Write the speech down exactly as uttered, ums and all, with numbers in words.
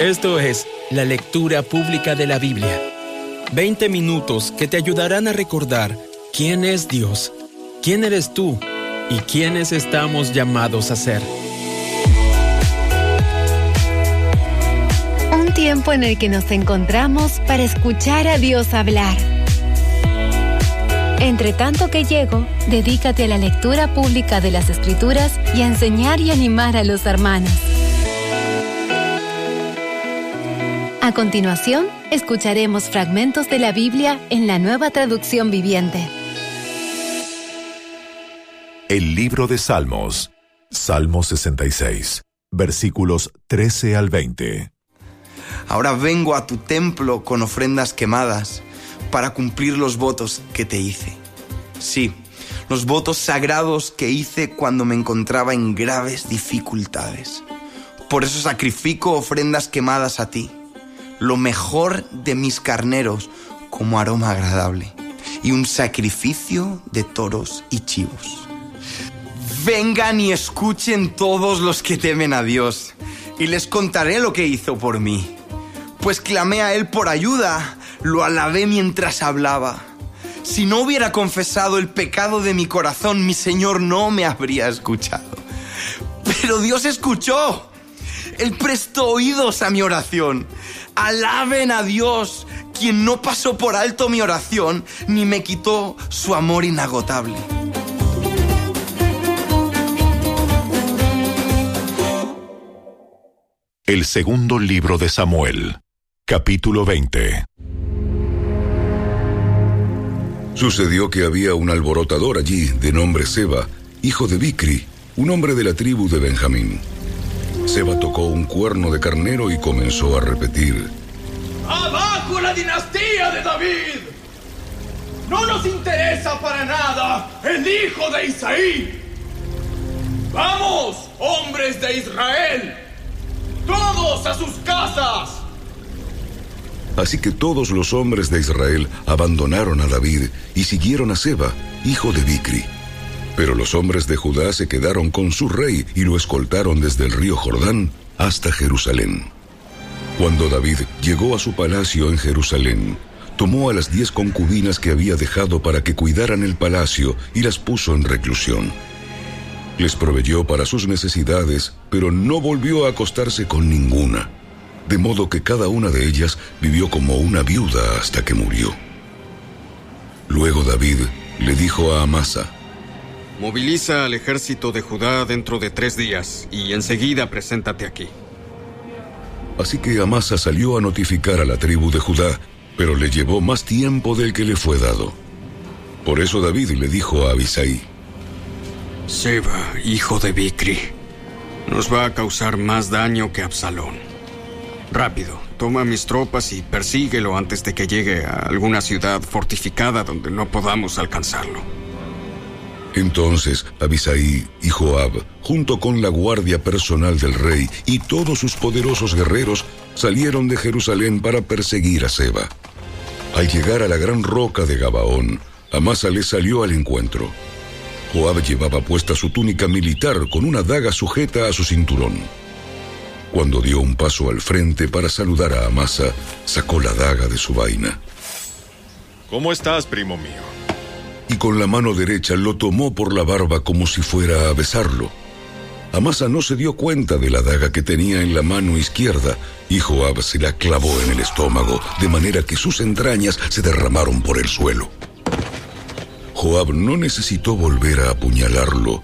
Esto es la lectura pública de la Biblia. veinte minutos que te ayudarán a recordar quién es Dios, quién eres tú y quiénes estamos llamados a ser. Un tiempo en el que nos encontramos para escuchar a Dios hablar. Entre tanto que llego, dedícate a la lectura pública de las Escrituras y a enseñar y animar a los hermanos. A continuación, escucharemos fragmentos de la Biblia en la Nueva Traducción Viviente. El libro de Salmos, Salmo sesenta y seis, versículos trece al veinte. Ahora vengo a tu templo con ofrendas quemadas para cumplir los votos que te hice. Sí, los votos sagrados que hice cuando me encontraba en graves dificultades. Por eso sacrifico ofrendas quemadas a ti, lo mejor de mis carneros como aroma agradable, y un sacrificio de toros y chivos. Vengan y escuchen todos los que temen a Dios, y les contaré lo que hizo por mí. Pues clamé a Él por ayuda, lo alabé mientras hablaba. Si no hubiera confesado el pecado de mi corazón, mi Señor no me habría escuchado. Pero Dios escuchó. Él prestó oídos a mi oración. Alaben a Dios, quien no pasó por alto mi oración, ni me quitó su amor inagotable. El segundo libro de Samuel, capítulo veinte. Sucedió que había un alborotador allí, de nombre Seba, hijo de Bicri, un hombre de la tribu de Benjamín. Seba tocó un cuerno de carnero y comenzó a repetir: ¡Abajo la dinastía de David! ¡No nos interesa para nada el hijo de Isaí! ¡Vamos, hombres de Israel! ¡Todos a sus casas! Así que todos los hombres de Israel abandonaron a David y siguieron a Seba, hijo de Bicri. Pero los hombres de Judá se quedaron con su rey y lo escoltaron desde el río Jordán hasta Jerusalén. Cuando David llegó a su palacio en Jerusalén, tomó a las diez concubinas que había dejado para que cuidaran el palacio y las puso en reclusión. Les proveyó para sus necesidades, pero no volvió a acostarse con ninguna, de modo que cada una de ellas vivió como una viuda hasta que murió. Luego David le dijo a Amasa: Moviliza al ejército de Judá dentro de tres días y enseguida preséntate aquí. Así que Amasa salió a notificar a la tribu de Judá, pero le llevó más tiempo del que le fue dado. Por eso David le dijo a Abisai: Seba, hijo de Bicri, nos va a causar más daño que Absalón. Rápido, toma mis tropas y persíguelo antes de que llegue a alguna ciudad fortificada donde no podamos alcanzarlo. Entonces Abisai y Joab, junto con la guardia personal del rey y todos sus poderosos guerreros, salieron de Jerusalén para perseguir a Seba. Al llegar a la gran roca de Gabaón, Amasa le salió al encuentro. Joab llevaba puesta su túnica militar con una daga sujeta a su cinturón. Cuando dio un paso al frente para saludar a Amasa, sacó la daga de su vaina. ¿Cómo estás, primo mío? Y con la mano derecha lo tomó por la barba como si fuera a besarlo. Amasa no se dio cuenta de la daga que tenía en la mano izquierda, y Joab se la clavó en el estómago, de manera que sus entrañas se derramaron por el suelo. Joab no necesitó volver a apuñalarlo,